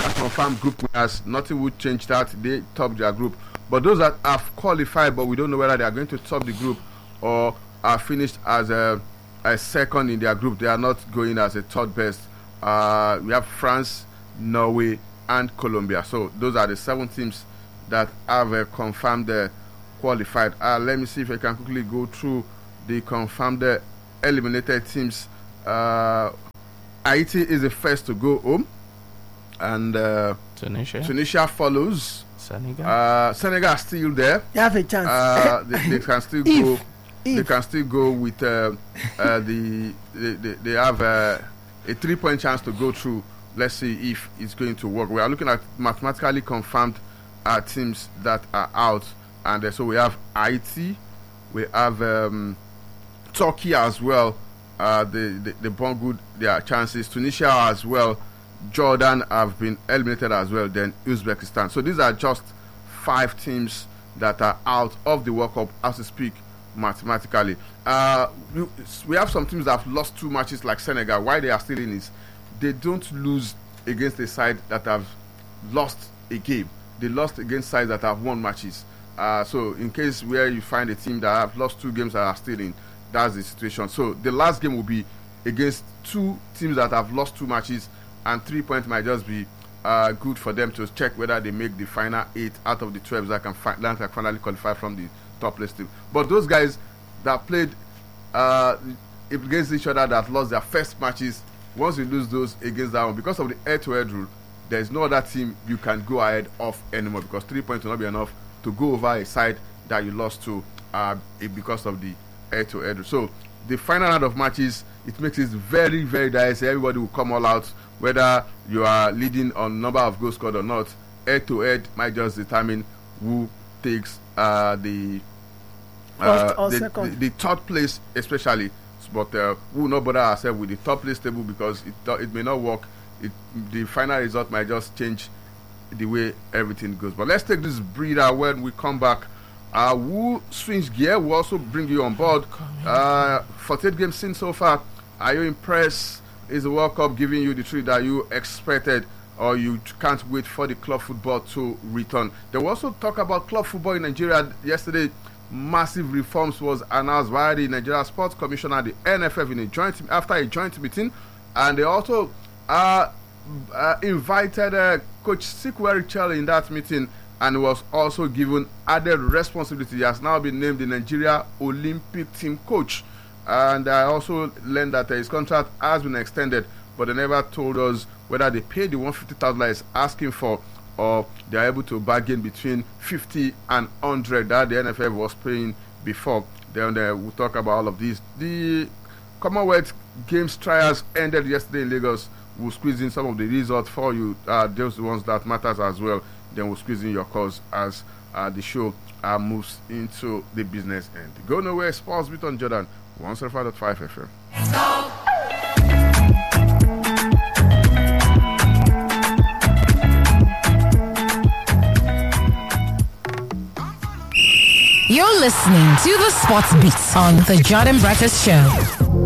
are confirmed group winners. Nothing would change that. They top their group. But those that have qualified, but we don't know whether they are going to top the group or are finished as a second in their group. They are not going as a third best. We have France, Norway, and Colombia. So those are the 7 teams that have confirmed qualified. Let me see if I can quickly go through the confirmed eliminated teams. Haiti is the first to go home, and Tunisia follows. Senegal are still there. They have a chance. They can still go. They can still go with they have a 3-point chance to go through. Let's see if it's going to work. We are looking at mathematically confirmed teams that are out, and so we have Haiti, we have Turkey as well. The born good, their chances. Tunisia as well. Jordan have been eliminated as well. Then Uzbekistan. So these are just 5 teams that are out of the World Cup as we speak mathematically. We have some teams that have lost 2 matches like Senegal. Why they are still in is they don't lose against a side that have lost a game. They lost against sides that have won matches. So in case where you find a team that have lost 2 games that are still in, that's the situation. So the last game will be against 2 teams that have lost 2 matches, and 3 points might just be good for them to check whether they make the final 8 out of the 12 that can finally qualify from the top place team. But those guys that played against each other that lost their first matches, once you lose those against that one, because of the head-to-head rule, there is no other team you can go ahead of anymore, because 3 points will not be enough to go over a side that you lost to because of the head-to-head. So the final round of matches, it makes it very, very dicey. Everybody will come all out, whether you are leading on number of goals scored or not. Head-to-head might just determine who takes the third place, especially. But we will not bother ourselves with the top place table, because it may not work. The final result might just change the way everything goes. But let's take this breather. When we come back, who swings gear will also bring you on board. 48 games seen so far. Are you impressed? Is the World Cup giving you the treat that you expected, or you can't wait for the club football to return? They will also talk about club football in Nigeria. Yesterday, massive reforms was announced by the Nigeria Sports Commissioner, the NFF, in after a joint meeting, and they also invited Coach Sikweri Chelle in that meeting, and was also given added responsibility. He has now been named the Nigeria Olympic team coach, and I also learned that his contract has been extended, but they never told us whether they paid the 150,000 that he's asking for, or they are able to bargain between 50 and 100 that the NFF was paying before. Then we'll talk about all of these. The Commonwealth Games trials ended yesterday in Lagos. We'll squeeze in some of the results for you, those ones that matters as well. Then we'll squeeze in your calls as the show moves into the business end. Go nowhere, Sports Beat on Jordan 105.5 FM. You're listening to the Sports Beat on the Jordan Breakfast Show.